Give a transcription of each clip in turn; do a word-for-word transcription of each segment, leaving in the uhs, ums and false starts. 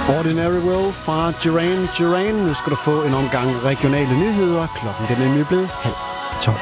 Ordinary World fra Duran Duran. Nu skal du få en omgang regionale nyheder. Klokken den er nemlig blevet halv tolv.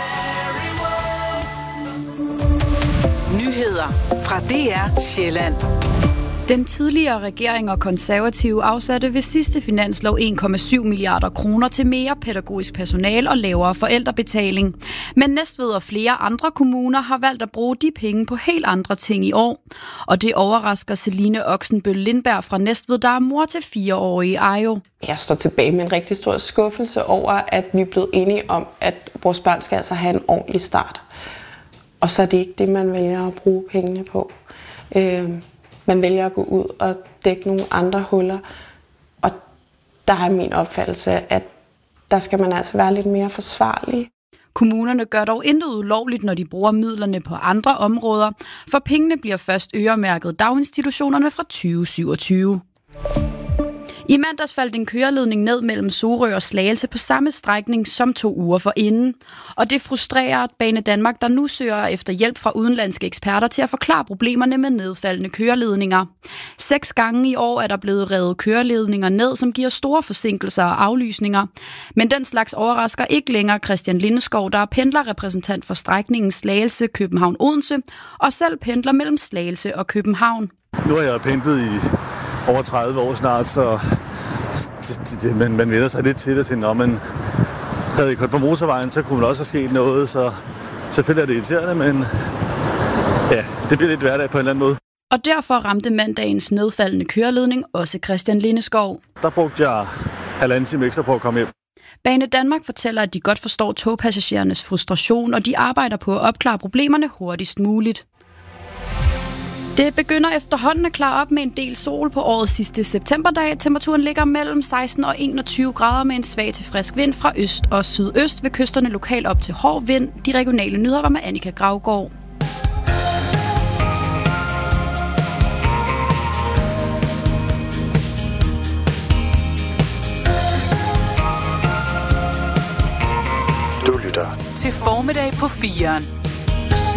Nyheder fra D R Sjælland. Den tidligere regering og konservative afsatte ved sidste finanslov en komma syv milliarder kroner til mere pædagogisk personale og lavere forældrebetaling. Men Næstved og flere andre kommuner har valgt at bruge de penge på helt andre ting i år. Og det overrasker Celine Oxenbøl Lindberg fra Næstved, der er mor til fireårige Ajo. Jeg står tilbage med en rigtig stor skuffelse over, at vi er blevet enige om, at vores børn skal altså have en ordentlig start. Og så er det ikke det, man vælger at bruge pengene på. Øh, Man vælger at gå ud og dække nogle andre huller. Og der er min opfattelse, at der skal man altså være lidt mere forsvarlig. Kommunerne gør dog intet ulovligt, når de bruger midlerne på andre områder, for pengene bliver først øremærket daginstitutionerne fra tyve syvogtyve. I mandags faldt en køreledning ned mellem Sorø og Slagelse på samme strækning som to uger forinden. Og det frustrerer Banedanmark, der nu søger efter hjælp fra udenlandske eksperter til at forklare problemerne med nedfaldende køreledninger. Seks gange i år er der blevet revet køreledninger ned, som giver store forsinkelser og aflysninger. Men den slags overrasker ikke længere Christian Lindeskov, der er pendlerrepræsentant for strækningen Slagelse København-Odense, og selv pendler mellem Slagelse og København. Nu har jeg pendlet i over tredive år snart, så det, det, man, man vender sig lidt til det, til når man havde I kørt på motorvejen, så kunne man også have sket noget, så selvfølgelig er det irriterende, men ja, det bliver lidt hverdag på en eller anden måde. Og derfor ramte mandagens nedfaldende køreledning også Christian Lindeskov. Der brugte jeg halvanden time ekstra på at komme hjem. Banedanmark fortæller, at de godt forstår togpassagerernes frustration, og de arbejder på at opklare problemerne hurtigst muligt. Det begynder efterhånden at klare op med en del sol på årets sidste septemberdag. Temperaturen ligger mellem seksten og enogtyve grader med en svag til frisk vind fra øst og sydøst ved kysterne lokalt op til hård vind. De regionale nyheder var med Annika Gravgaard. Du lytter til Formiddag på firen.